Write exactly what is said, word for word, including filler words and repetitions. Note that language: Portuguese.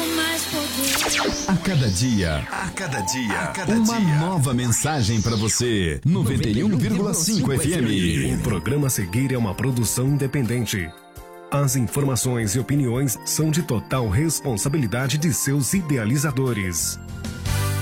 A cada dia, a cada dia, a cada uma dia. Nova mensagem para você. noventa e um vírgula cinco F M. O programa a seguir é uma produção independente. As informações e opiniões são de total responsabilidade de seus idealizadores.